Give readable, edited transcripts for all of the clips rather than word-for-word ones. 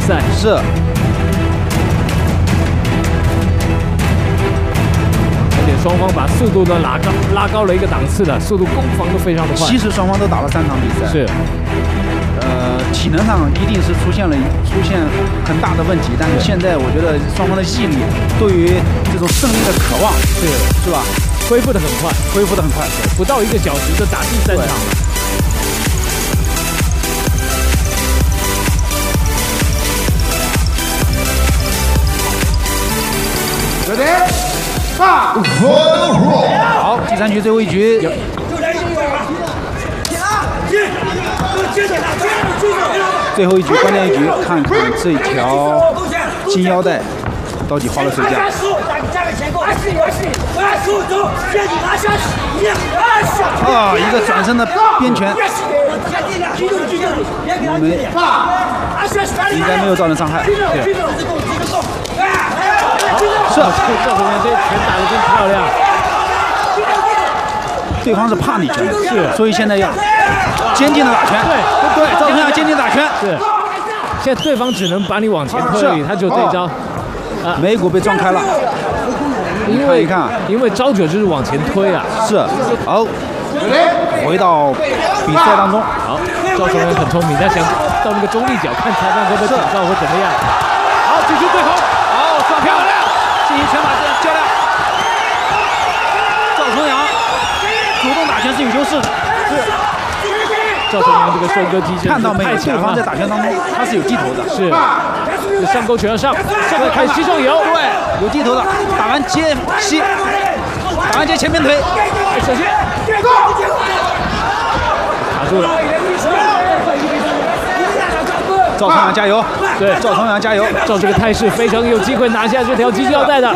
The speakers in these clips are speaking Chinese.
赛。 是。 而且双方把速度呢拉高了一个档次的，速度攻防都非常的快。 其实双方都打了3场比赛。 是。 体能上一定是出现很大的问题，但是现在我觉得双方的毅力对于这种胜利的渴望是吧？ 恢复得很快，不到1个小时就打第3场了。 好，第3局最后一局。最后一局，关键一局，看看这条金腰带到底花了谁家？啊，一个转身的边拳，应该没有造成伤害。对。是， 赵崇阳这拳打得真漂亮。 对方是怕你拳， 是， 所以现在要坚定的打拳。对，赵崇阳坚定打拳。 是，现在对方只能把你往前推而已，他只有这一招。 眉骨被撞开了。 因为招者就是往前推啊。 是。好，回到比赛当中。 好，赵崇阳很聪明，他想到那个中立角，看裁判会不会警告或怎么样。好，继续对攻。好，耍漂亮， 进行拳法较量。赵崇阳主动打拳是有优势的。 是。赵崇阳这个收割机看到没有？对方在打拳当中他是有低头的。 是。上勾拳要上，现在开始吸上油。 对，有低头的，打完接吸，打完接前面腿， 小心，卡住了。 赵崇阳加油！ 对， 赵崇阳加油！ 照这个态势，非常有机会拿下这条金腰带的。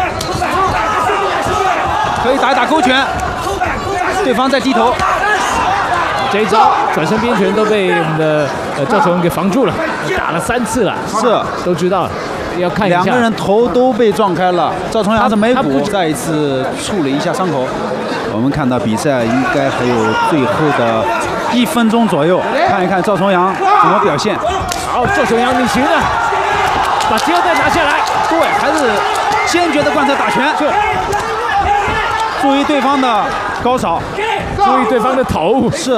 可以打一打勾拳，对方在低头。 这一招转身边拳都被我们的赵崇阳给防住了，打了3次了。 是， 都知道了，要看一下。 2个人头都被撞开了，赵崇阳的眉骨再一次触了一下伤口。我们看到比赛应该还有最后的1分钟左右，看一看赵崇阳怎么表现。 好，赵崇阳你行啊，把金腰带拿下来。 对，还是坚决的贯彻打拳。 是。 注意对方的高扫， 注意对方的头。 是。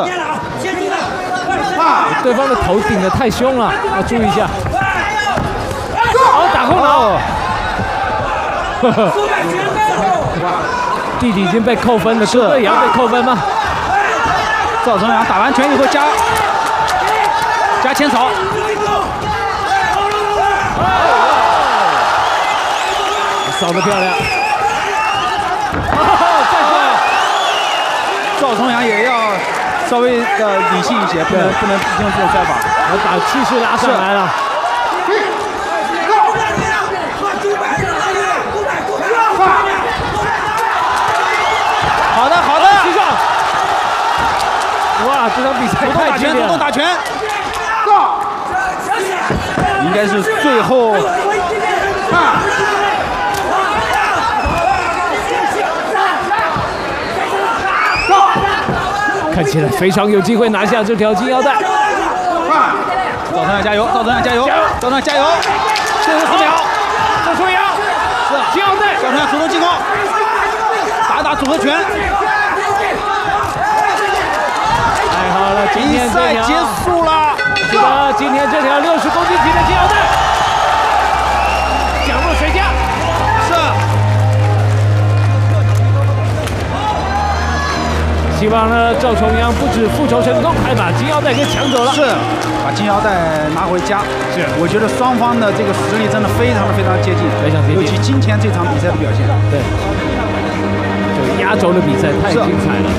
对方的头顶得太凶了，要注意一下。好，打后脑。弟弟已经被扣分了，哥哥也要被扣分吗？ 赵崇阳打完拳以后加前扫。 扫得漂亮。 赵崇阳也要稍微的理性一些，不能用这种摔法， 要把气势拉上来了。 好的， 哇，这场比赛太激烈了！ 主动打拳，应该是最后。 看起来非常有机会拿下这条金腰带。 赵崇阳加油！赵崇阳加油！赵崇阳加油！最后4秒， 赵崇阳是金腰带。 赵崇阳主动进攻，打一打组合拳。 太好了， 比赛结束了。 是的，今天这条60公斤级的金腰带降落谁家？希望呢，赵崇阳不止复仇成功，还把金腰带给抢走了。 是，把金腰带拿回家。 是， 我觉得双方的这个实力真的非常接近， 非常接近。 尤其今天这场比赛的表现， 对，这个压轴的比赛太精彩了。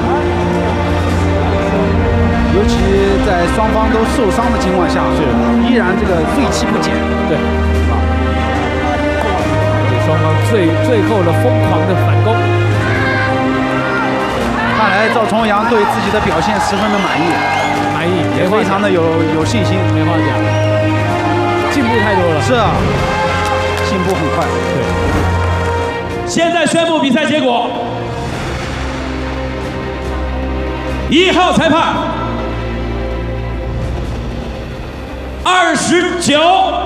尤其在双方都受伤的情况下， 是依然这个锐气不减。 对，双方最后的疯狂的反攻。 看来赵崇阳对自己的表现十分的满意，也非常的有信心， 没话讲，进步太多了。 是啊，进步很快。 对。现在宣布比赛结果：1号裁判29。